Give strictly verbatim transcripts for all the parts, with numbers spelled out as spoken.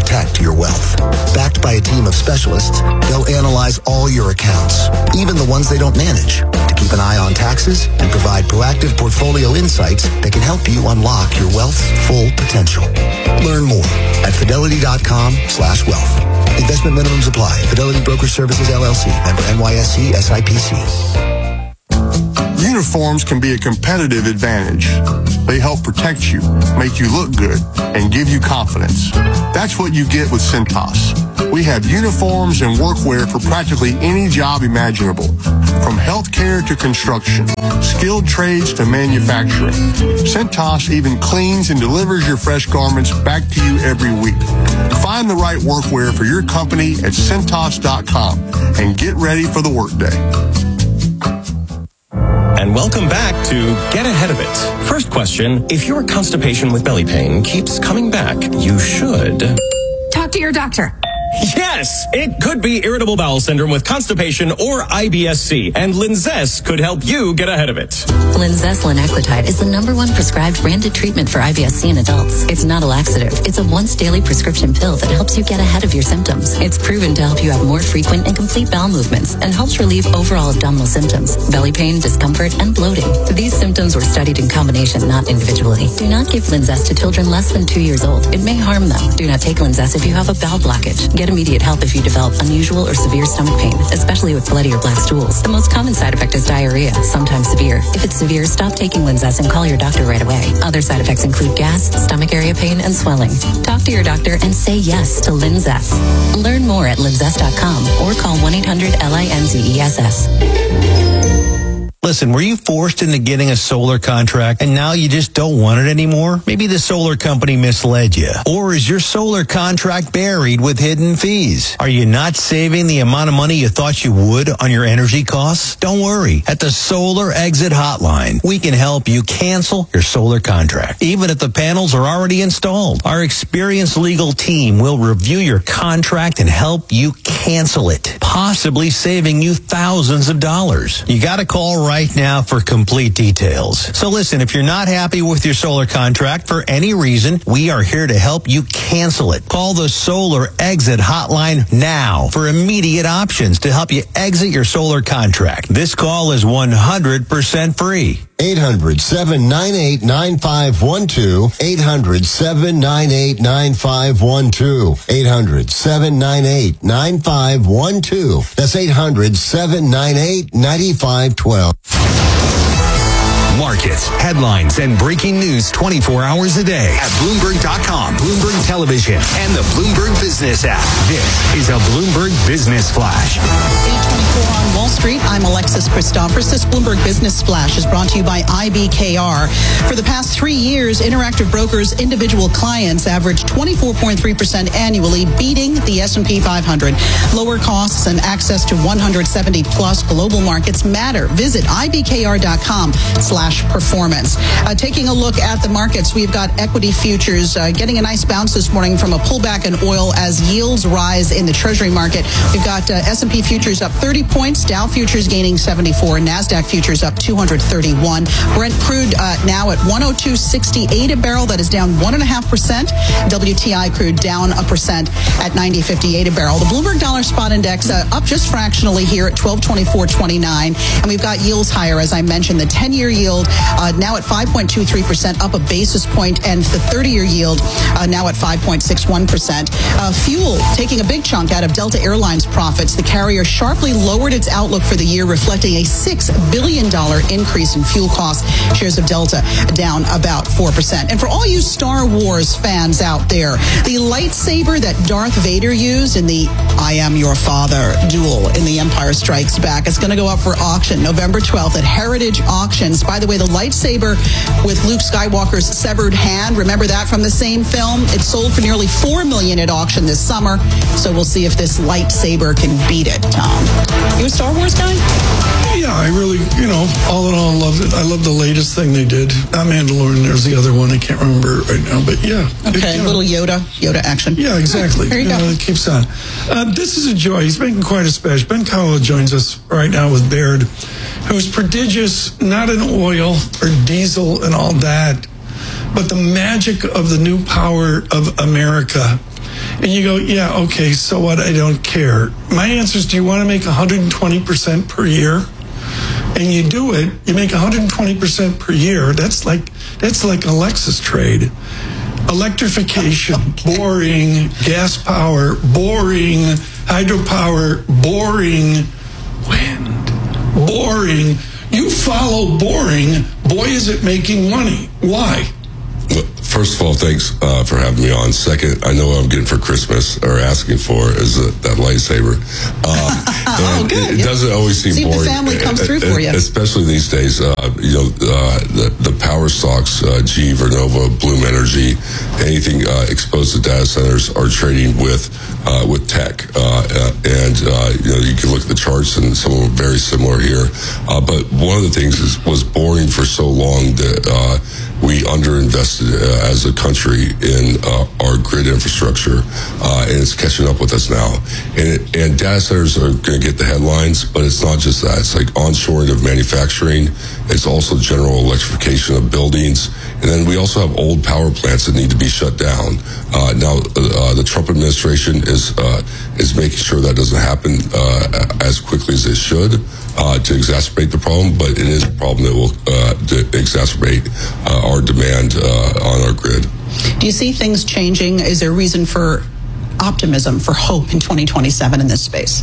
protect your wealth. Backed by a team of specialists, they'll analyze all your accounts, even the ones they don't manage, to keep an eye on taxes and provide proactive portfolio insights that can help you unlock your wealth's full potential. Learn more at fidelity.com slash wealth. Investment minimums apply. Fidelity Broker Services, L L C. Member N Y S E, S I P C. Uniforms can be a competitive advantage. They help protect you, make you look good, and give you confidence. That's what you get with Cintas. We have uniforms and workwear for practically any job imaginable, from healthcare to construction, skilled trades to manufacturing. Cintas even cleans and delivers your fresh garments back to you every week. Find the right workwear for your company at Cintas dot com and get ready for the workday. And welcome back to Get Ahead of It. First question, if your constipation with belly pain keeps coming back, you should talk to your doctor. Yes, it could be irritable bowel syndrome with constipation or I B S C, and Linzess could help you get ahead of it. Linzess linaclotide is the number one prescribed branded treatment for I B S C in adults. It's not a laxative. It's a once daily prescription pill that helps you get ahead of your symptoms. It's proven to help you have more frequent and complete bowel movements and helps relieve overall abdominal symptoms, belly pain, discomfort, and bloating. These symptoms were studied in combination, not individually. Do not give Linzess to children less than two years old. It may harm them. Do not take Linzess if you have a bowel blockage. Get immediate help if you develop unusual or severe stomach pain, especially with bloody or black stools. The most common side effect is diarrhea, sometimes severe. If it's severe, stop taking Linzess and call your doctor right away. Other side effects include gas, stomach area pain, and swelling. Talk to your doctor and say yes to Linzess. Learn more at linzess dot com or call one eight hundred L I N Z E S S. Listen, were you forced into getting a solar contract and now you just don't want it anymore? Maybe the solar company misled you. Or is your solar contract buried with hidden fees? Are you not saving the amount of money you thought you would on your energy costs? Don't worry. At the Solar Exit Hotline, we can help you cancel your solar contract, even if the panels are already installed. Our experienced legal team will review your contract and help you cancel it, possibly saving you thousands of dollars. You got to call right right now for complete details. So listen, if you're not happy with your solar contract for any reason, we are here to help you cancel it. Call the Solar Exit Hotline now for immediate options to help you exit your solar contract. This call is one hundred percent free. eight hundred, seven nine eight, nine five one two. eight hundred, seven nine eight, nine five one two. eight hundred, seven nine eight, nine five one two. That's eight hundred, seven nine eight, nine five one two. Markets, headlines, and breaking news twenty-four hours a day at Bloomberg dot com, Bloomberg Television, and the Bloomberg Business app. This is a Bloomberg Business Flash. eight twenty-four on Wall Street. I'm Alexis Christophers. This Bloomberg Business Flash is brought to you by I B K R. For the past three years, Interactive Brokers' individual clients averaged twenty-four point three percent annually, beating the S and P five hundred. Lower costs and access to one hundred seventy plus global markets matter. Visit I B K R dot com slash performance. Uh, taking a look at the markets, we've got equity futures uh, getting a nice bounce this morning from a pullback in oil as yields rise in the Treasury market. We've got uh, S and P futures up thirty points, Dow futures gaining seventy-four, NASDAQ futures up two hundred thirty-one. Brent crude uh, now at one oh two sixty-eight a barrel. That is down one point five percent. W T I crude down a percent at ninety fifty-eight a barrel. The Bloomberg Dollar Spot Index uh, up just fractionally here at twelve twenty-four twenty-nine. And we've got yields higher, as I mentioned. The ten-year yield uh, now at five point two three percent, up a basis point, and the thirty-year yield uh, now at five point six one percent. Uh, fuel taking a big chunk out of Delta Airlines profits. The carrier sharply lowered its outlook for the year, reflecting a six billion dollars increase in fuel costs. Shares of Delta down about four percent. And for all you Star Wars fans out there, the lightsaber that Darth Vader used in the I Am Your Father duel in The Empire Strikes Back is going to go up for auction November twelfth at Heritage Auctions. By the way, the lightsaber with Luke Skywalker's severed hand, remember that from the same film? It sold for nearly four million dollars at auction this summer, so we'll see if this lightsaber can beat it. Tom, you a Star Wars guy? Yeah, I really, you know, all in all, loved it. I love the latest thing they did. Not Mandalorian, there's the other one. I can't remember right now, but yeah. Okay, it, little know, Yoda, Yoda action. Yeah, exactly. There you, you go. Know, it keeps on. Uh, this is a joy. He's making quite a splash. Ben Cowell joins us right now with Baird, who's prodigious, not in oil or diesel and all that, but the magic of the new power of America. And you go, yeah, okay, so what? I don't care. My answer is, do you want to make one hundred twenty percent per year? And you do it, you make one hundred twenty percent per year. That's like that's like a Lexus trade. Electrification, okay. Boring, gas power, boring, hydropower, boring, wind, boring. You follow boring, boy, is it making money. Why? First of all, thanks uh, for having me on. Second, I know what I'm getting for Christmas, or asking for, is a, that lightsaber. Um, oh, good. It, it yeah. doesn't always seem See boring. See if the family comes through for you. Especially these days, uh, you know, uh, the, the power stocks, uh, G E, Vernova, Bloom Energy, anything uh, exposed to data centers are trading with uh, with tech. Uh, uh, and, uh, you know, you can look at the charts, and some of them are very similar here. Uh, but one of the things is, was boring for so long that uh, we underinvested uh, as a country in uh, our grid infrastructure, uh, and it's catching up with us now. And, it, and data centers are going to get the headlines, but it's not just that. It's like onshoring of manufacturing. It's also general electrification of buildings. And then we also have old power plants that need to be shut down. Uh, now, uh, the Trump administration is uh, is making sure that doesn't happen uh, as quickly as it should. Uh, to exacerbate the problem, but it is a problem that will uh, to exacerbate uh, our demand uh, on our grid. Do you see things changing? Is there reason for optimism, for hope in twenty twenty-seven in this space?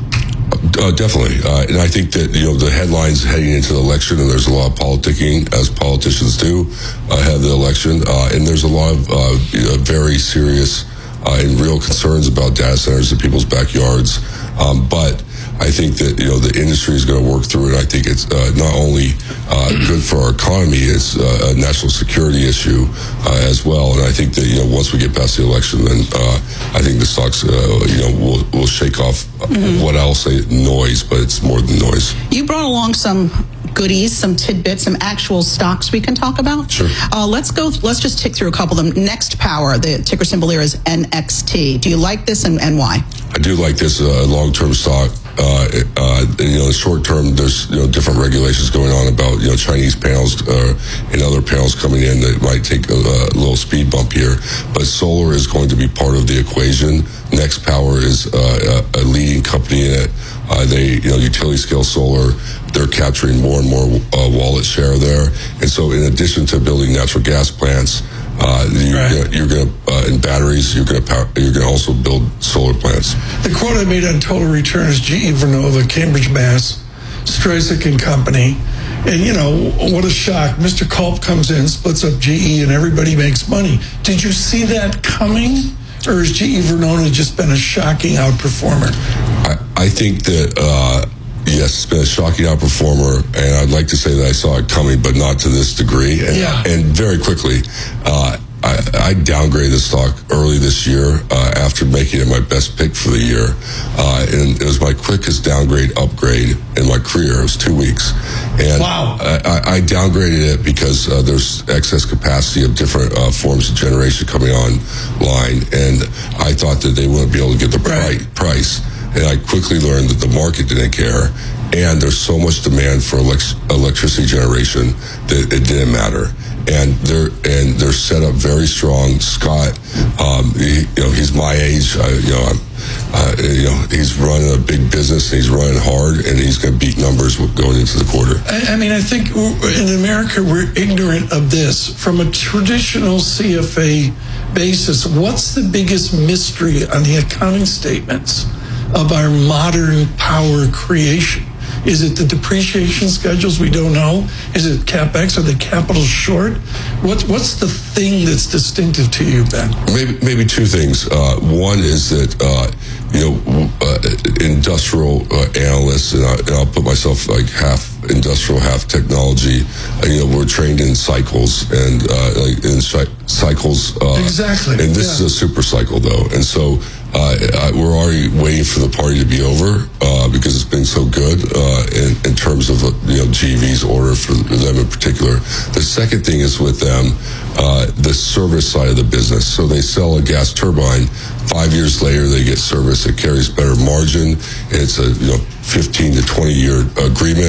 Uh, definitely. Uh, and I think that, you know, the headlines heading into the election, and there's a lot of politicking, as politicians do, uh, ahead of the election, uh, and there's a lot of uh, you know, very serious uh, and real concerns about data centers in people's backyards. Um, but I think that, you know, the industry is going to work through it. I think it's uh, not only uh, good for our economy, it's uh, a national security issue uh, as well. And I think that, you know, once we get past the election, then uh, I think the stocks, uh, you know, will will shake off mm-hmm. what I'll say noise, but it's more than noise. You brought along some goodies, some tidbits, some actual stocks we can talk about. Sure. Uh, let's go. Let's just tick through a couple of them. Next Power, the ticker symbol here is N X T. Do you like this, and, and why? I do like this uh, long-term stock. Uh, uh, you know, short term, there's, you know, different regulations going on about, you know, Chinese panels uh, and other panels coming in that might take a, a little speed bump here. But solar is going to be part of the equation. Next Power is uh, a, a leading company in it. Uh, they, you know, utility scale solar, they're capturing more and more uh, wallet share there. And so in addition to building natural gas plants, Uh, you're right. gonna, you're going to uh, in batteries. You're going to you're going to also build solar plants. The quote I made on total return is G E Vernova, Cambridge, Mass, Streisand and Company, and you know what a shock! Mister Culp comes in, splits up G E, and everybody makes money. Did you see that coming, or has G E Vernova just been a shocking outperformer? I, I think that. Uh, Yes, it's been a shocking outperformer, and I'd like to say that I saw it coming, but not to this degree. And, yeah. and very quickly, uh, I, I downgraded the stock early this year uh, after making it my best pick for the year. Uh, and it was my quickest downgrade upgrade in my career. It was two weeks. And wow. I, I downgraded it because uh, there's excess capacity of different uh, forms of generation coming online, and I thought that they wouldn't be able to get the right. price. And I quickly learned that the market didn't care, and there's so much demand for elect- electricity generation that it didn't matter. And they're and they're set up very strong. Scott, um, he, you know, he's my age. I, you know, I'm, uh, you know, he's running a big business. And he's running hard, and he's going to beat numbers going into the quarter. I, I mean, I think in America we're ignorant of this. From a traditional C F A basis, what's the biggest mystery on the accounting statements of our modern power creation? Is it the depreciation schedules we don't know? Is it CapEx? Are the capital short? What, what's the thing that's distinctive to you, Ben? Maybe maybe two things. Uh, one is that, uh, you know, uh, industrial uh, analysts, and, I, and I'll put myself like half industrial, half technology, uh, you know, we're trained in cycles and uh, like in cy- cycles. Uh, exactly. And this yeah. is a super cycle, though. And so uh, we're already waiting for the party to be over uh, because it's been so good uh, in, in terms of, you know, G V's order for them in particular. The second thing is with them, uh, the service side of the business. So they sell a gas turbine. Five years later, they get service. It carries better margin. It's a, you know, fifteen to twenty year agreement.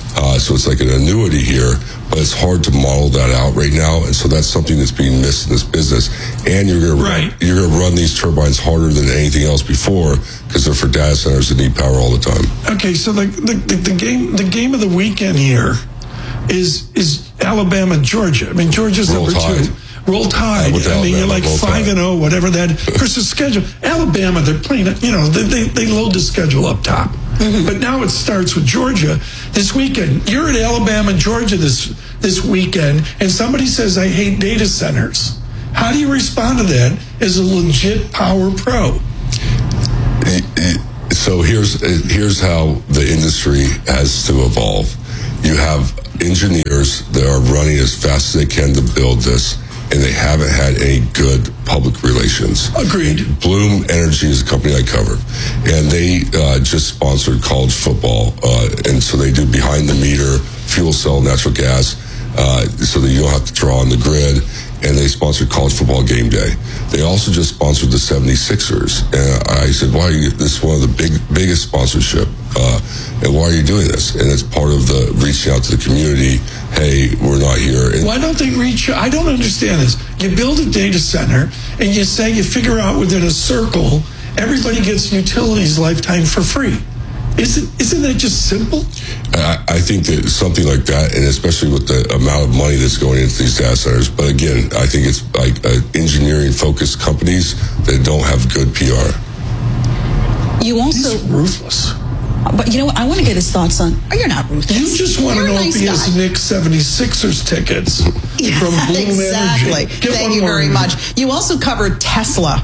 Uh, so it's like an annuity here, but it's hard to model that out right now. And so that's something that's being missed in this business. And you're going right. to you're going to run these turbines harder than anything else before because they're for data centers that need power all the time. Okay, so the the, the, the game the game of the weekend here is is Alabama, Georgia. I mean, Georgia's Roll number Tide. two. Roll Tide. Uh, I mean, you're like Roll five Tide. and oh, whatever that. Of course, the schedule. Alabama, they're playing. You know, they they, they load the schedule up top. Mm-hmm. But now it starts with Georgia this weekend. You're at Alabama, Georgia this this weekend, and somebody says, "I hate data centers." How do you respond to that as a legit power pro? So here's here's how the industry has to evolve. You have engineers that are running as fast as they can to build this, and they haven't had any good public relations. Agreed. Bloom Energy is a company I cover, and they uh, just sponsored college football, uh, and so they do behind the meter fuel cell natural gas, uh, so that you don't have to draw on the grid. And they sponsored college football game day. They also just sponsored the seventy-sixers. And I said, why are you, this is one of the big, biggest sponsorship, uh, and why are you doing this? And it's part of the reaching out to the community, hey, we're not here. And why don't they reach, I don't understand this. You build a data center, and you say you figure out within a circle, everybody gets utilities lifetime for free. Isn't, isn't that just simple? I, I think that something like that, and especially with the amount of money that's going into these data centers, but again, I think it's like uh, engineering-focused companies that don't have good P R. You also... He's ruthless. But you know what? I want to get his thoughts on... Oh, you're not ruthless. You just want You're to know a nice if he guy. has Knicks seventy-sixers tickets Yeah, from Bloom exactly. Energy. Get Thank one you more very in. much. You also covered Tesla.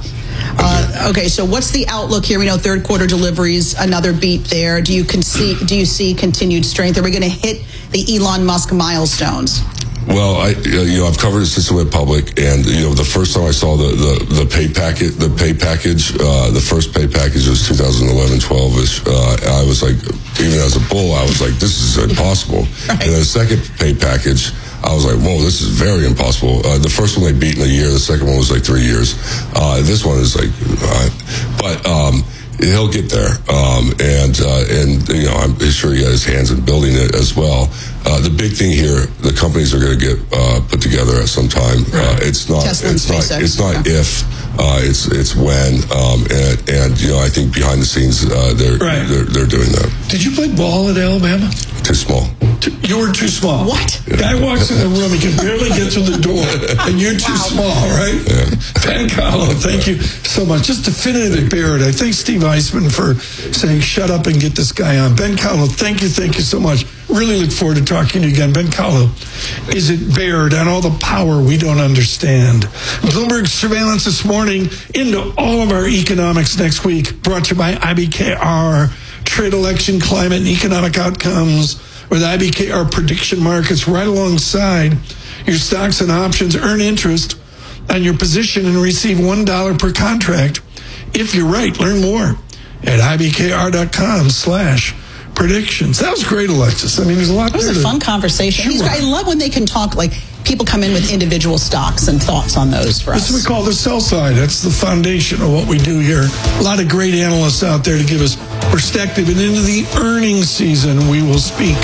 Uh, okay, so what's the outlook here? We know third quarter deliveries, another beat there. Do you con- see, do you see continued strength? Are we going to hit the Elon Musk milestones? Well, I you know I've covered it since it went public, and you know the first time I saw the the, the pay packet, the pay package, uh, the first pay package was two thousand eleven, twelve ish. Uh, I was like, even as a bull, I was like, this is impossible. Right. And then the second pay package, I was like, whoa, this is very impossible. Uh, the first one they beat in a year. The second one was like three years. Uh, this one is like, uh, but um, he'll get there. Um, and uh, and you know, I'm sure he got his hands in building it as well. Uh, the big thing here, the companies are going to get uh, put together at some time. Uh, it's not. Tesla and it's not. SpaceX. It's not Yeah. if. Uh, it's it's when. Um, and and you know, I think behind the scenes, uh, they're, Right. they're they're doing that. Did you play ball at Alabama? Too small. You were too small. What? Guy walks in the room, he can barely get to the door, and you're too small, right? Yeah. Ben Kahlo, thank you so much. Just definitive Barrett. I thank Steve Eisman for saying, shut up and get this guy on. Ben Kahlo, thank you, thank you so much. Really look forward to talking to you again. Ben Kahlo is at Baird on all the power we don't understand. Bloomberg surveillance this morning into all of our economics next week, brought to you by I B K R, trade, election, climate, and economic outcomes, with I B K R prediction markets right alongside your stocks and options. Earn interest on your position and receive one dollar per contract if you're right. Learn more at ibkr.com slash predictions. That was great, Alexis. I mean, there's a lot It was there a to- fun conversation. Sure. I love when they can talk, like, people come in with individual stocks and thoughts on those for That's what we us. call the sell side. That's the foundation of what we do here. A lot of great analysts out there to give us perspective. And into the earnings season, we will speak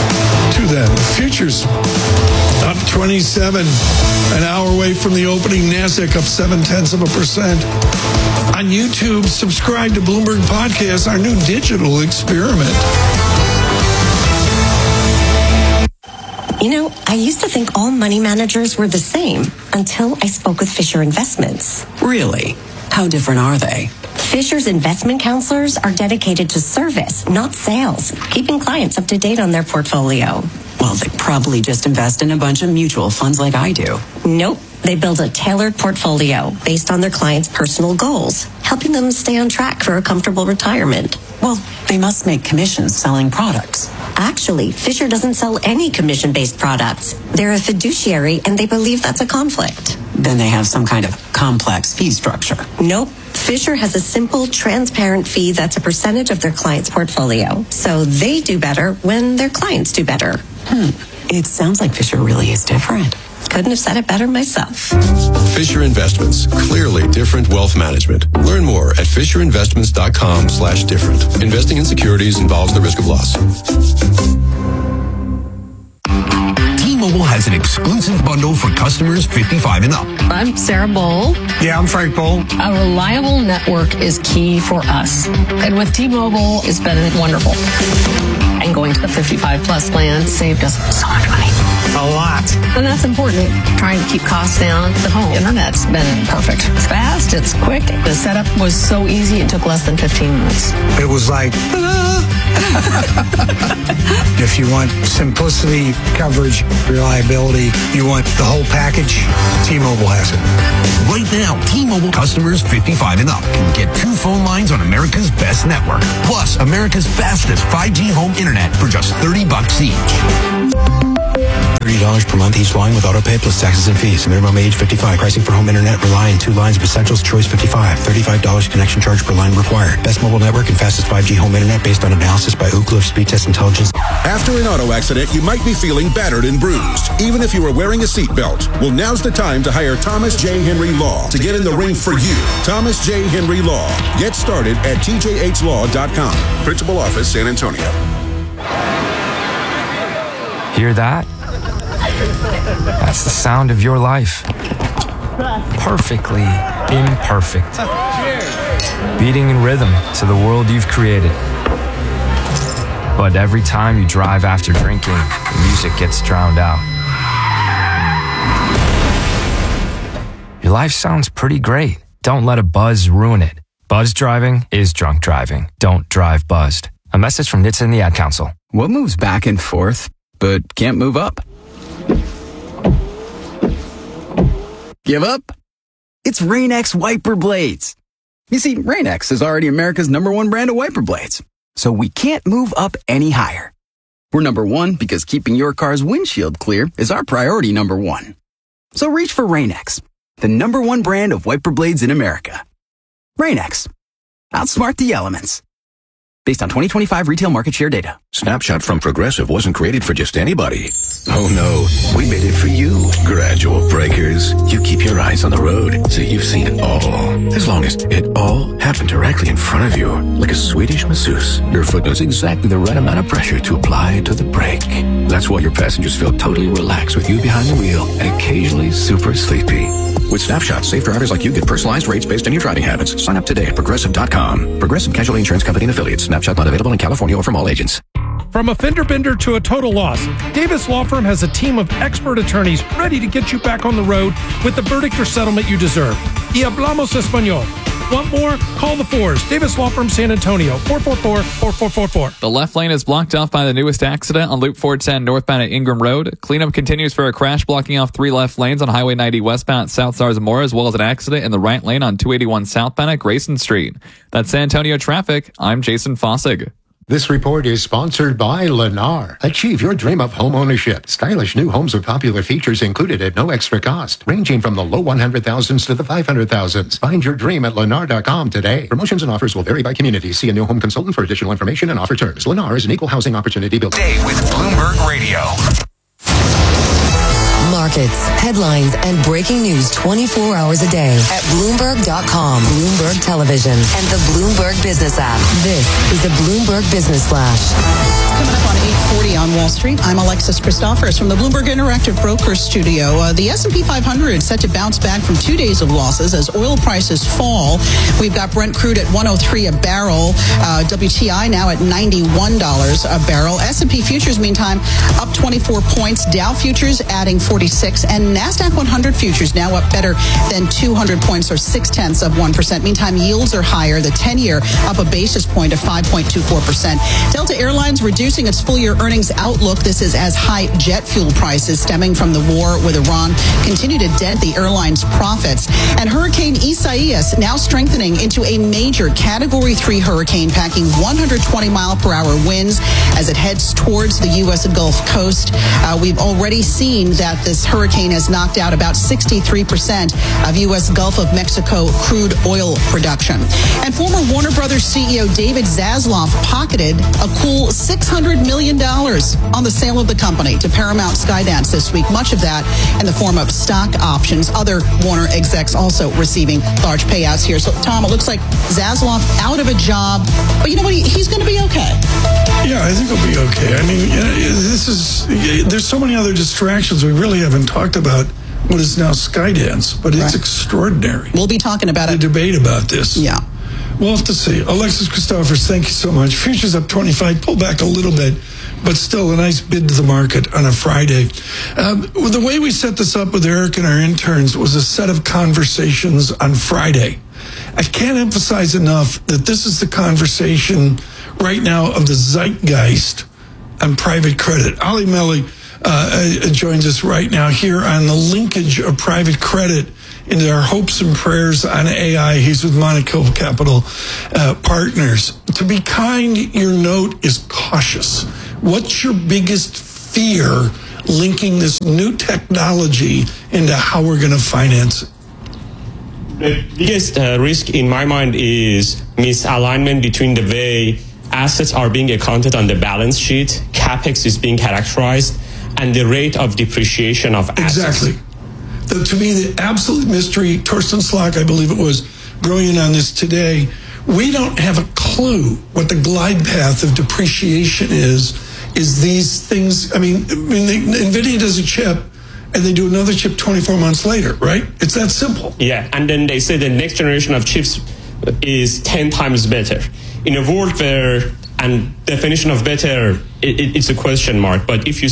to them. Futures up twenty-seven, an hour away from the opening. NASDAQ up seven tenths of a percent. On YouTube, subscribe to Bloomberg Podcast, our new digital experiment. You know, I used to think all money managers were the same until I spoke with Fisher Investments. Really? How different are they? Fisher's investment counselors are dedicated to service, not sales, keeping clients up to date on their portfolio. Well, they probably just invest in a bunch of mutual funds like I do. Nope. They build a tailored portfolio based on their clients' personal goals, helping them stay on track for a comfortable retirement. Well, they must make commissions selling products. Actually, Fisher doesn't sell any commission-based products. They're a fiduciary, and they believe that's a conflict. Then they have some kind of complex fee structure. Nope. Fisher has a simple, transparent fee that's a percentage of their client's portfolio. So they do better when their clients do better. Hmm. It sounds like Fisher really is different. Couldn't have said it better myself. Fisher Investments. Clearly different wealth management. Learn more at fisherinvestments.com slash different. Investing in securities involves the risk of loss. T-Mobile has an exclusive bundle for customers fifty-five and up. I'm Sarah Bowl. Yeah, I'm Frank Bowl. A reliable network is key for us. And with T-Mobile, it's been wonderful. And going to the fifty-five plus plan saved us so much money. A lot. And that's important. Trying to keep costs down. The home internet's been perfect. It's fast, it's quick. The setup was so easy, it took less than fifteen minutes. It was like, if you want simplicity, coverage, reliability, you want the whole package, T-Mobile has it. Right now, T-Mobile customers fifty-five and up can get two phone lines on America's best network, plus America's fastest five G home internet for just thirty bucks each. thirty dollars per month each line with autopay plus taxes and fees. Minimum age fifty-five. Pricing for home internet rely on two lines of Essentials Choice fifty-five. thirty-five dollars connection charge per line required. Best mobile network and fastest five G home internet based on analysis by Ookla of Speed Test Intelligence. After an auto accident, you might be feeling battered and bruised, even if you are wearing a seatbelt. Well, now's the time to hire Thomas J. Henry Law to get in the ring for you. Thomas J. Henry Law. Get started at T J H law dot com. Principal Office, San Antonio. Hear that? That's the sound of your life. Perfectly imperfect. Beating in rhythm to the world you've created. But every time you drive after drinking, the music gets drowned out. Your life sounds pretty great. Don't let a buzz ruin it. Buzz driving is drunk driving. Don't drive buzzed. A message from N H T S A and the Ad Council. What moves back and forth, but can't move up? Give up? It's Rain-X wiper blades. You see, Rain-X is already America's number one brand of wiper blades, so we can't move up any higher. We're number one because keeping your car's windshield clear is our priority number one. So reach for Rain-X, the number one brand of wiper blades in America. Rain-X. Outsmart the elements. Based on twenty twenty-five retail market share data. Snapshot from Progressive wasn't created for just anybody. Oh no, we made it for you. Gradual breakers. You keep your eyes on the road, so you've seen it all. As long as it all happened directly in front of you, like a Swedish masseuse. Your foot knows exactly the right amount of pressure to apply to the brake. That's why your passengers feel totally relaxed with you behind the wheel and occasionally super sleepy. With Snapshot, safe drivers like you get personalized rates based on your driving habits. Sign up today at Progressive dot com. Progressive Casualty Insurance Company and Affiliates. Snapshot not available in California or from all agents. From a fender bender to a total loss, Davis Law Firm has a team of expert attorneys ready to get you back on the road with the verdict or settlement you deserve. Y hablamos español. Want more? Call the Fours. Davis Law Firm, San Antonio, four four four, four four four four. The left lane is blocked off by the newest accident on Loop four ten northbound at Ingram Road. Cleanup continues for a crash blocking off three left lanes on Highway ninety westbound at South Zarzamora, as well as an accident in the right lane on two eighty-one southbound at Grayson Street. That's San Antonio traffic. I'm Jason Fossig. This report is sponsored by Lennar. Achieve your dream of home ownership. Stylish new homes with popular features included at no extra cost, ranging from the low one hundred thousands to the five hundred thousands. Find your dream at Lennar dot com today. Promotions and offers will vary by community. See a new home consultant for additional information and offer terms. Lennar is an equal housing opportunity builder. Day with Bloomberg Radio. Markets, headlines, and breaking news twenty-four hours a day at Bloomberg dot com, Bloomberg Television, and the Bloomberg Business app. This is the Bloomberg Business Flash. Coming up on eight forty on Wall Street, I'm Alexis Christophorus from the Bloomberg Interactive Brokers Studio. Uh, the S and P five hundred set to bounce back from two days of losses as oil prices fall. We've got Brent crude at one oh three a barrel, uh, W T I now at ninety-one dollars a barrel. S and P futures, meantime, up twenty-four points. Dow futures adding forty-six, and NASDAQ one hundred futures now up better than two hundred points, or six tenths of one percent. Meantime, yields are higher. The ten-year up a basis point of five point two four percent. Delta Airlines reducing its full-year earnings outlook. This is as high jet fuel prices stemming from the war with Iran continue to dent the airline's profits. And Hurricane Isaias now strengthening into a major Category three hurricane, packing one hundred twenty mile per hour winds as it heads towards the U S Gulf Coast. Uh, we've already seen that this hurricane has knocked out about sixty-three percent of U S Gulf of Mexico crude oil production. And former Warner Brothers C E O David Zaslav pocketed a cool six hundred million dollars on the sale of the company to Paramount Skydance this week, much of that in the form of stock options. Other Warner execs also receiving large payouts here. So, Tom, it looks like Zaslav out of a job, but you know what? He, he's going to be okay. Yeah, I think he'll be okay. I mean, this is, there's so many other distractions we really haven't talked about what is now Skydance, but it's right. extraordinary. We'll be talking about the it. The debate about this. Yeah. We'll have to see. Alexis Christophers, thank you so much. Futures up twenty-five, pull back a little bit, but still a nice bid to the market on a Friday. Um, the way we set this up with Eric and our interns was a set of conversations on Friday. I can't emphasize enough that this is the conversation right now of the zeitgeist on private credit. Ali Melli uh, joins us right now here on the linkage of private credit into our hopes and prayers on A I. He's with Monaco Capital uh, Partners. To be kind, your note is cautious. What's your biggest fear linking this new technology into how we're going to finance it? The biggest uh, risk in my mind is misalignment between the way assets are being accounted on the balance sheet, CapEx is being characterized, and the rate of depreciation of assets. Exactly. The, to me, the absolute mystery, Torsten Slok, I believe it was, brilliant on this today, we don't have a clue what the glide path of depreciation is, is these things, I mean, I mean they, NVIDIA does a chip, and they do another chip twenty-four months later, right? It's that simple. Yeah, and then they say the next generation of chips is ten times better. In a world where, and definition of better, it, it, it's a question mark, but if you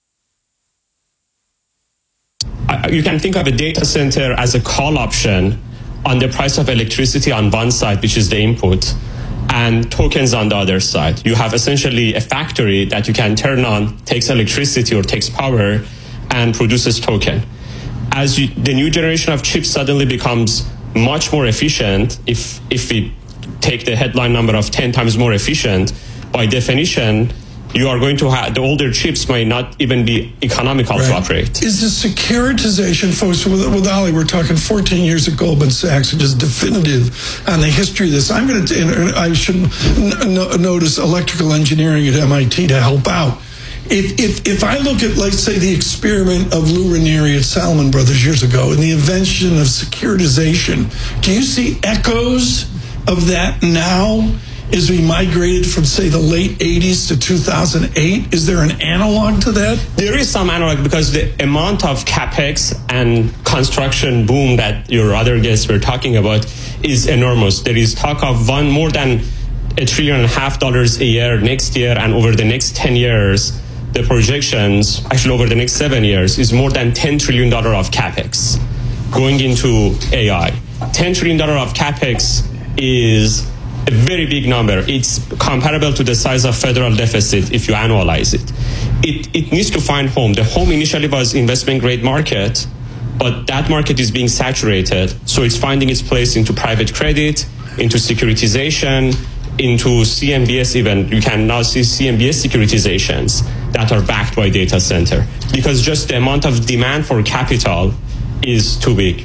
you can think of a data center as a call option on the price of electricity on one side, which is the input, and tokens on the other side. You have essentially a factory that you can turn on, takes electricity or takes power, and produces token. As you, the new generation of chips suddenly becomes much more efficient, if if we take the headline number of ten times more efficient, by definition, you are going to have, the older chips may not even be economical right. to operate. Is the securitization, folks, with, with Ali, we're talking fourteen years at Goldman Sachs, which is definitive on the history of this. I'm going to, I should n- notice electrical engineering at M I T to help out. If, if, if I look at, let's say, the experiment of Lou Ranieri at Salomon Brothers years ago and the invention of securitization, do you see echoes of that now as we migrated from, say, the late eighties to two thousand eight? Is there an analog to that? There is some analog because the amount of CapEx and construction boom that your other guests were talking about is enormous. There is talk of one more than a trillion and a half dollars a year next year, and over the next ten years, the projections, actually over the next seven years, is more than ten trillion dollars of CapEx going into A I. ten trillion dollars of CapEx is a very big number. It's comparable to the size of federal deficit if you annualize it. It, it needs to find home. The home initially was investment grade market, but that market is being saturated. So it's finding its place into private credit, into securitization, into C M B S even. You can now see C M B S securitizations that are backed by data center because just the amount of demand for capital is too big.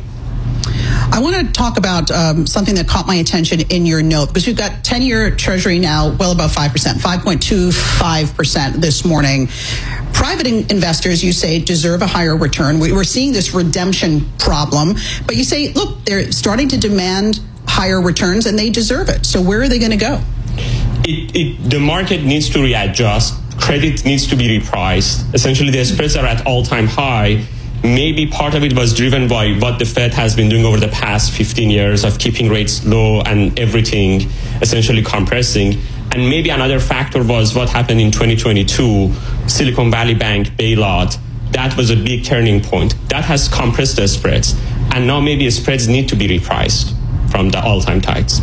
I want to talk about um, something that caught my attention in your note, because we've got ten-year Treasury now well above five percent, five point two five percent this morning. Private in- investors, you say, deserve a higher return. We, we're seeing this redemption problem, but you say, look, they're starting to demand higher returns and they deserve it. So where are they going to go? It, it, the market needs to readjust. Credit needs to be repriced. Essentially, the spreads are at all-time high. Maybe part of it was driven by what the Fed has been doing over the past fifteen years of keeping rates low and everything essentially compressing. And maybe another factor was what happened in twenty twenty-two, Silicon Valley Bank bailout. That was a big turning point. That has compressed the spreads. And now maybe spreads need to be repriced from the all-time tights.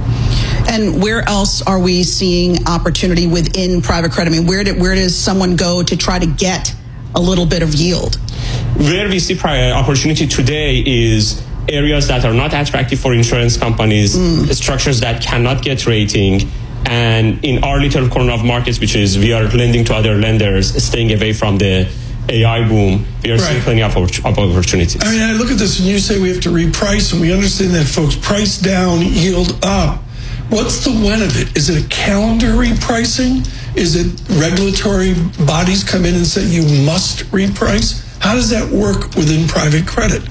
And where else are we seeing opportunity within private credit? I mean, where, did, where does someone go to try to get a little bit of yield? Where we see opportunity today is areas that are not attractive for insurance companies, mm. structures that cannot get rating, and in our little corner of markets, which is we are lending to other lenders, staying away from the A I boom, we are right. seeing plenty of opportunities. I mean, I look at this and you say we have to reprice, and we understand that, folks. Price down, yield up. What's the when of it? Is it a calendar repricing? Is it regulatory bodies come in and say you must reprice? How does that work within private credit?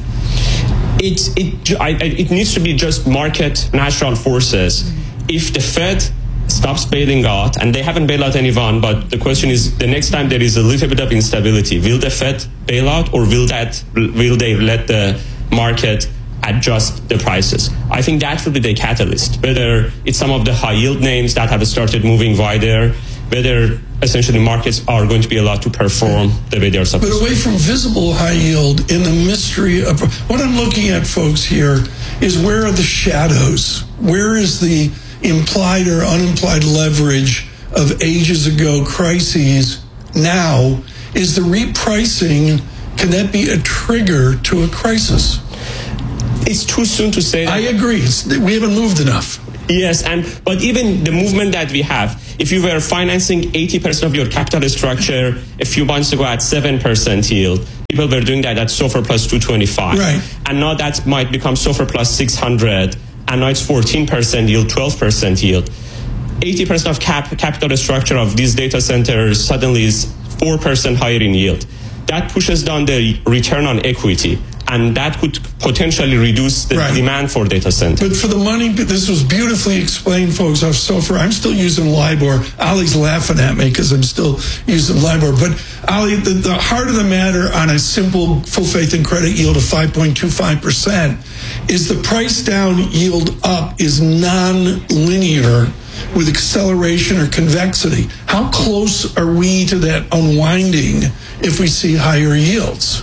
It, it, I, it needs to be just market natural forces. If the Fed stops bailing out, and they haven't bailed out anyone, but the question is, the next time there is a little bit of instability, will the Fed bail out, or will that will they let the market adjust the prices? I think that will be the catalyst, whether it's some of the high yield names that have started moving wider, whether essentially markets are going to be allowed to perform the way they're supposed to. But away from visible high yield, in the mystery of what I'm looking at, folks, here is where are the shadows? Where is the implied or unimplied leverage of ages ago crises now? Is the repricing, can that be a trigger to a crisis? It's too soon to say that. I agree. It's, we haven't moved enough. Yes, and but even the movement that we have, if you were financing eighty percent of your capital structure a few months ago at seven percent yield, people were doing that at SOFR plus two twenty-five. Right. And now that might become SOFR plus six hundred, and now it's fourteen percent yield, twelve percent yield. eighty percent of cap, capital structure of these data centers suddenly is four percent higher in yield. That pushes down the return on equity, and that could potentially reduce the right. demand for data centers. But for the money, this was beautifully explained, folks, off SOFR. I'm still using LIBOR. Ali's laughing at me because I'm still using LIBOR. But Ali, the, the heart of the matter on a simple full faith and credit yield of five point two five percent is the price down yield up is non-linear with acceleration or convexity. How close are we to that unwinding if we see higher yields?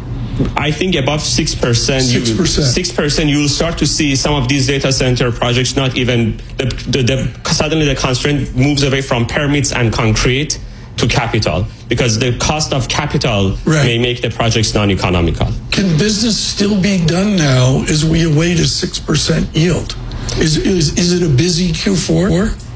I think above six percent, six percent. six percent, you will start to see some of these data center projects not even, the, the, the, suddenly the constraint moves away from permits and concrete to capital, because the cost of capital right. may make the projects non-economical. Can business still be done now as we await a six percent yield? Is, is, is it a busy Q four?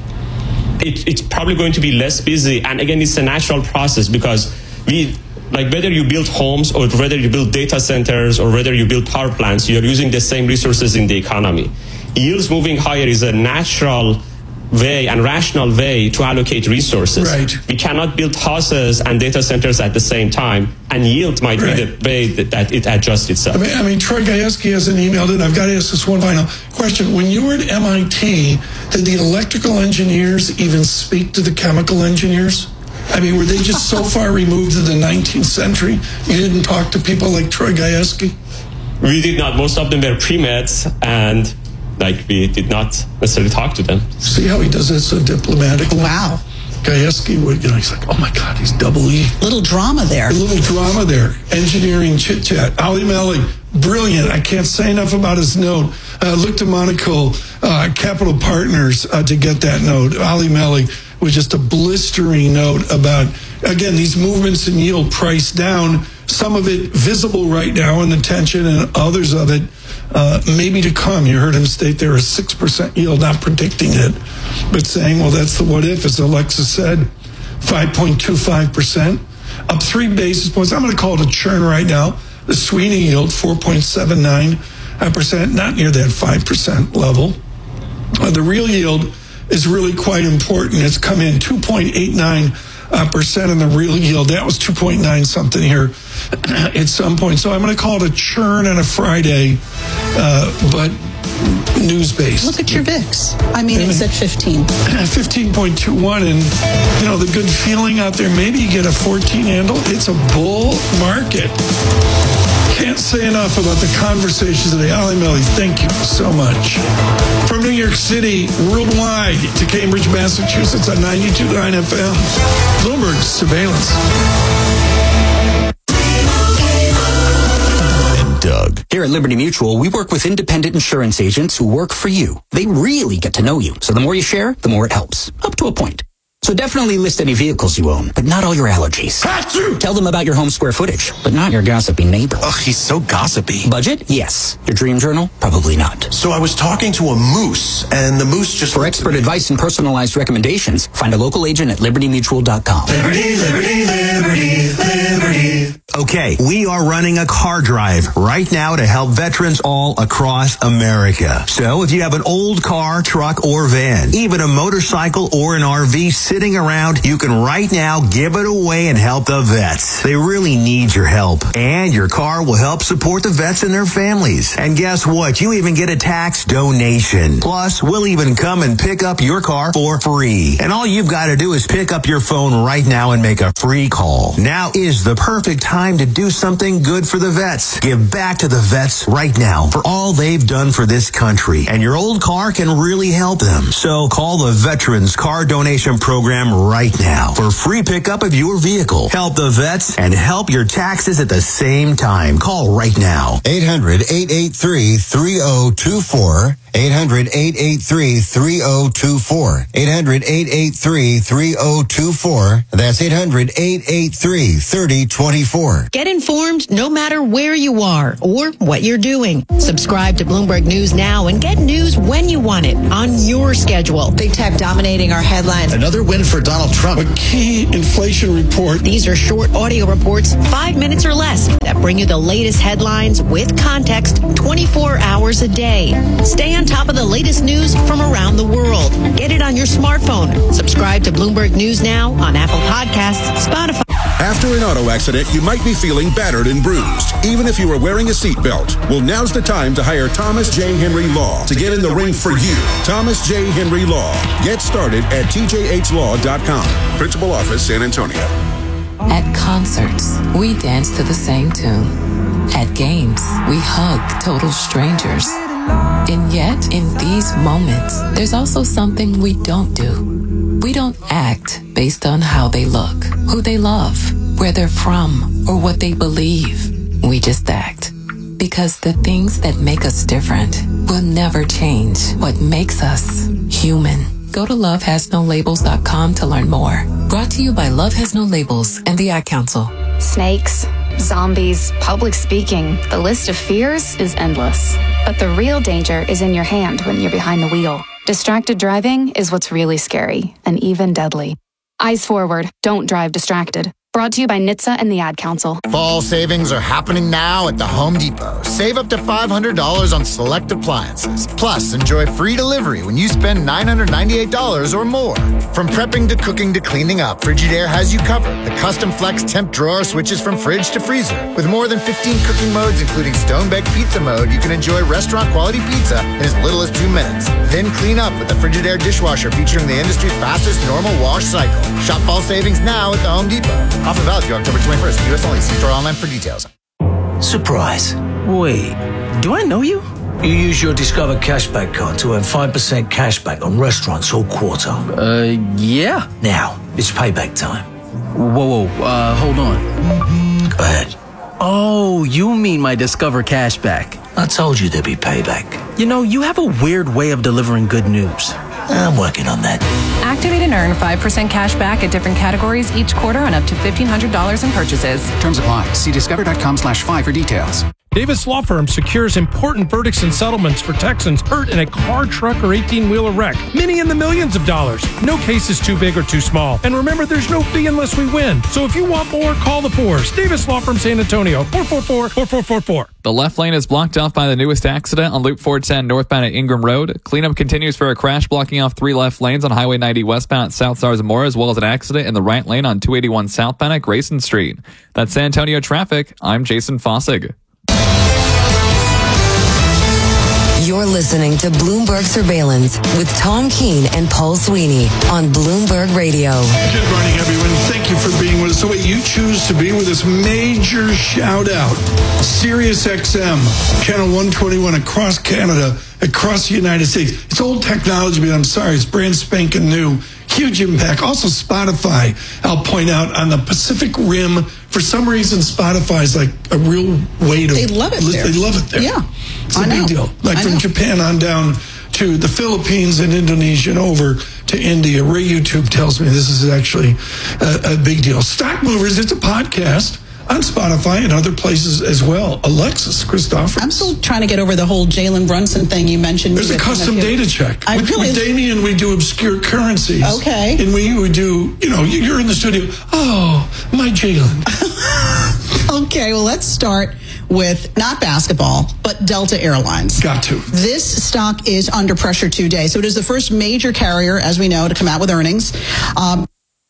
It, it's probably going to be less busy. And again, it's a natural process, because we, like whether you build homes or whether you build data centers or whether you build power plants, you're using the same resources in the economy. Yields moving higher is a natural way and rational way to allocate resources. Right. We cannot build houses and data centers at the same time, and yield might right. be the way that, that it adjusts itself. I mean, I mean, Troy Gajewski hasn't emailed it. I've got to ask this one final question. When you were at M I T, did the electrical engineers even speak to the chemical engineers? I mean, were they just so far removed in the nineteenth century, you didn't talk to people like Troy Gajewski? We did not. Most of them were pre-meds, and like we did not necessarily talk to them. See how he does it so diplomatically? Wow. Gajewski would, you know, he's like, oh my God, he's double E. Little drama there. A little drama there. Engineering chit chat. Ali Meli, brilliant. I can't say enough about his note. Uh, look to Monaco uh, Capital Partners uh, to get that note. Ali Meli was just a blistering note about, again, these movements in yield price down, some of it visible right now in the tension, and others of it uh, maybe to come. You heard him state there a six percent yield, not predicting it, but saying, well, that's the what if, as Alexis said, five point two five percent, up three basis points. I'm going to call it a churn right now. The Sweeney yield, four point seven nine percent, not near that five percent level. Uh, the real yield is really quite important. It's come in two point eight nine uh, percent in the real yield. That was two point nine something here at some point. So I'm going to call it a churn on a Friday, uh, but news-based. Look at your V I X. I mean, it's at fifteen. fifteen point two one, and, you know, the good feeling out there, maybe you get a fourteen handle. It's a bull market. Can't say enough about the conversations today. Ali Meli, thank you so much. From New York City, worldwide, to Cambridge, Massachusetts on ninety-two point nine F M. Bloomberg Surveillance. And Doug. Here at Liberty Mutual, we work with independent insurance agents who work for you. They really get to know you. So the more you share, the more it helps. Up to a point. So definitely list any vehicles you own, but not all your allergies. Tell them about your home square footage, but not your gossipy neighbor. Ugh, he's so gossipy. Budget? Yes. Your dream journal? Probably not. So I was talking to a moose, and the moose just... For expert advice and personalized recommendations, find a local agent at liberty mutual dot com. Liberty, liberty, liberty, liberty. Okay, we are running a car drive right now to help veterans all across America. So if you have an old car, truck, or van, even a motorcycle or an R V sitting around, you can right now give it away and help the vets. They really need your help. And your car will help support the vets and their families. And guess what? You even get a tax donation. Plus, we'll even come and pick up your car for free. And all you've got to do is pick up your phone right now and make a free call. Now is the perfect time to do something good for the vets. Give back to the vets right now for all they've done for this country. And your old car can really help them. So call the Veterans Car Donation Program right now for free pickup of your vehicle. Help the vets and help your taxes at the same time. Call right now. eight hundred, eight eight three, three oh two four. eight hundred, eight eight three, three oh two four. eight hundred, eight eight three, three oh two four. That's eight hundred, eight eight three, three oh two four. Get informed no matter where you are or what you're doing. Subscribe to Bloomberg News now and get news when you want it on your schedule. Big tech dominating our headlines. Another win for Donald Trump. A key inflation report. These are short audio reports, five minutes or less, that bring you the latest headlines with context twenty-four hours a day. Stay on top of the latest news from around the world. Get it on your smartphone. Subscribe to Bloomberg News now on Apple Podcasts, Spotify. After an auto accident, you might be feeling battered and bruised, even if you were wearing a seatbelt. Well, now's the time to hire Thomas J. Henry Law to get in the ring for you. Thomas J. Henry Law. Get started at T J H law dot com. Principal Office, San Antonio. At concerts, we dance to the same tune. At games, we hug total strangers. And yet, in these moments, there's also something we don't do. We don't act based on how they look, who they love, where they're from, or what they believe. We just act. Because the things that make us different will never change what makes us human. Go to love has no labels dot com to learn more. Brought to you by Love Has No Labels and the Ad Council. Snakes, zombies, public speaking. The list of fears is endless. But the real danger is in your hand when you're behind the wheel. Distracted driving is what's really scary and even deadly. Eyes forward. Don't drive distracted. Brought to you by N H T S A and the Ad Council. Fall savings are happening now at the Home Depot. Save up to five hundred dollars on select appliances. Plus, enjoy free delivery when you spend nine hundred ninety-eight dollars or more. From prepping to cooking to cleaning up, Frigidaire has you covered. The custom flex temp drawer switches from fridge to freezer. With more than fifteen cooking modes, including stone baked pizza mode, you can enjoy restaurant quality pizza in as little as two minutes. Then clean up with the Frigidaire dishwasher featuring the industry's fastest normal wash cycle. Shop fall savings now at the Home Depot. Offer valid through October twenty-first. U S only. See store online for details. Surprise. Wait, do I know you? You use your Discover Cashback card to earn five percent cashback on restaurants all quarter. Uh, yeah. Now, it's payback time. Whoa, whoa, uh, hold on. Go ahead. Oh, you mean my Discover Cashback. I told you there'd be payback. You know, you have a weird way of delivering good news. I'm working on that. Activate and earn five percent cash back at different categories each quarter on up to fifteen hundred dollars in purchases. Terms apply. See discover.com slash five for details. Davis Law Firm secures important verdicts and settlements for Texans hurt in a car, truck, or eighteen-wheeler wreck. Many in the millions of dollars. No case is too big or too small. And remember, there's no fee unless we win. So if you want more, call the Fours. Davis Law Firm, San Antonio, four four four, four four four four. The left lane is blocked off by the newest accident on Loop four ten northbound at Ingram Road. Cleanup continues for a crash blocking off three left lanes on Highway ninety westbound at South Zarzamora, as well as an accident in the right lane on two eighty-one southbound at Grayson Street. That's San Antonio traffic. I'm Jason Fossig. You're listening to Bloomberg Surveillance with Tom Keene and Paul Sweeney on Bloomberg Radio. Good morning, everyone. Thank you for being with us. The way you choose to be with us, major shout out. Sirius X M, Channel one twenty-one across Canada, across the United States. It's old technology, but I'm sorry, it's brand spanking new. Huge impact. Also Spotify, I'll point out, on the Pacific Rim. For some reason, Spotify is like a real way to... They love it li- there. They love it there. Yeah. It's a I big know. deal. Like I from know. Japan on down to the Philippines and Indonesia and over to to India. Ray YouTube tells me this is actually a, a big deal. Stock Movers, it's a podcast on Spotify and other places as well. Alexis Christopher. I'm still trying to get over the whole Jalen Brunson thing you mentioned. There's a custom data check. I with, really, with Damien, we do obscure currencies. Okay. And we would do, you know, you're in the studio. Oh, my Jalen. Okay, well, let's start with not basketball, but Delta Airlines. Got to. This stock is under pressure today. So it is the first major carrier, as we know, to come out with earnings. Um,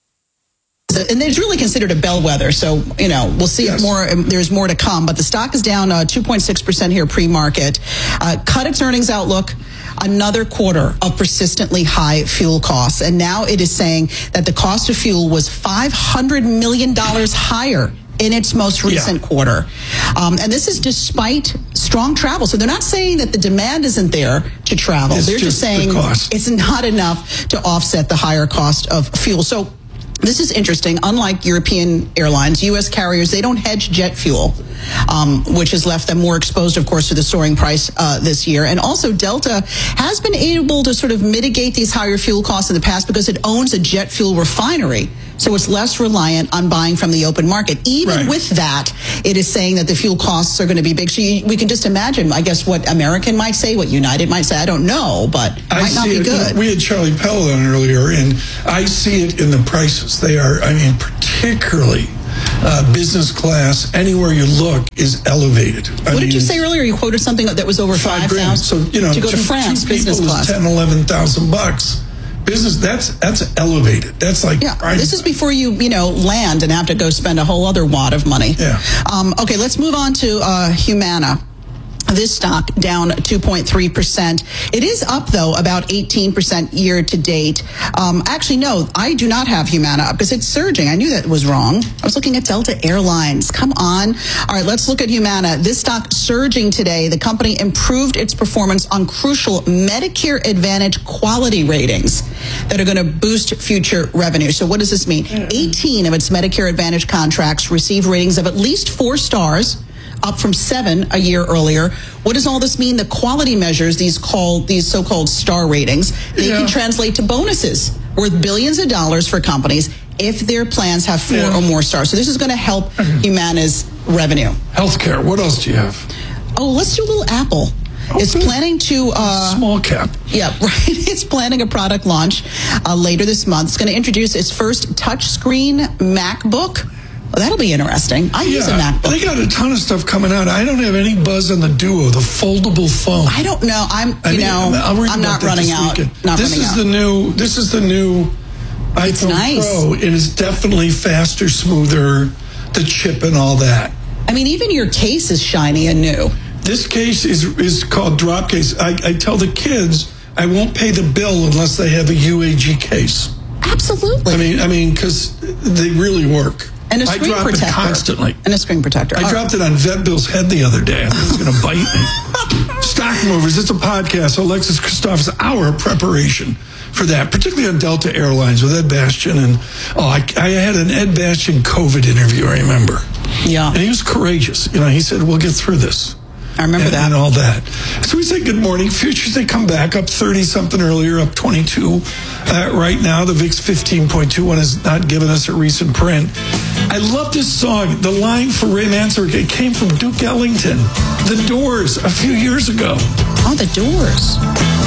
And it's really considered a bellwether. So, you know, we'll see yes. if more, there's more to come. But the stock is down uh, two point six percent here pre-market. Uh, cut its earnings outlook. Another quarter of persistently high fuel costs. And now it is saying that the cost of fuel was five hundred million dollars higher in its most recent yeah. quarter. Um, and this is despite strong travel. So they're not saying that the demand isn't there to travel. It's they're just, just saying the it's not enough to offset the higher cost of fuel. So this is interesting. Unlike European airlines, U S carriers, they don't hedge jet fuel, um, which has left them more exposed, of course, to the soaring price uh, this year. And also, Delta has been able to sort of mitigate these higher fuel costs in the past because it owns a jet fuel refinery. So it's less reliant on buying from the open market. Even right. with that, it is saying that the fuel costs are going to be big. So you, we can just imagine, I guess, what American might say, what United might say. I don't know, but it I might not be it, good. We had Charlie Pell on earlier, and I see it in the prices. They are, I mean, particularly uh, business class, anywhere you look, is elevated. I What mean, did you say earlier? You quoted something that was over five thousand. So, you know, to go two, to France, two business people class. is ten, eleven thousand bucks. Business, that's that's elevated. That's like yeah. right. This is before you you know land and have to go spend a whole other wad of money. Yeah. Um, okay, let's move on to uh, Humana. This stock down two point three percent. It is up, though, about eighteen percent year to date. Um, actually, no, I do not have Humana up because it's surging. I knew that was wrong. I was looking at Delta Airlines. Come on. All right, let's look at Humana. This stock surging today. The company improved its performance on crucial Medicare Advantage quality ratings that are going to boost future revenue. So what does this mean? eighteen of its Medicare Advantage contracts receive ratings of at least four stars, up from seven a year earlier. What does all this mean? The quality measures, these called these so-called star ratings, they yeah. can translate to bonuses worth billions of dollars for companies if their plans have four yeah. or more stars. So this is going to help mm-hmm. Humana's revenue. Healthcare. What else do you have? Oh, let's do a little Apple. Okay. It's planning to uh, small cap. Yeah, right. It's planning a product launch uh, later this month. It's going to introduce its first touchscreen MacBook. Well, that'll be interesting. I yeah, use a MacBook. They got a ton of stuff coming out. I don't have any buzz on the Duo, the foldable phone. I don't know. I'm, you I mean, know, I'm not running out. Not this running is out. the new. This is the new It's iPhone nice. Pro. It is definitely faster, smoother, the chip and all that. I mean, even your case is shiny and new. This case is is called drop case. I, I tell the kids I won't pay the bill unless they have a U A G case. Absolutely. I mean, I mean, because they really work. And a screen I drop protector. it constantly. And a screen protector. I All dropped right. it on Vet Bill's head the other day. I thought it was going to bite me. Stock Movers, it's a podcast. Alexis Christopher's hour preparation for that, particularly on Delta Airlines with Ed Bastian. And oh, I, I had an Ed Bastian COVID interview, I remember. Yeah. And he was courageous. You know, he said, we'll get through this. I remember and, that. And all that. So we say good morning. Futures, they come back up thirty-something earlier, up twenty-two uh, right now. The V I X fifteen point two one has not given us a recent print. I love this song. The line for Ray Manzarek, it came from Duke Ellington, The Doors, a few years ago. Oh, The Doors.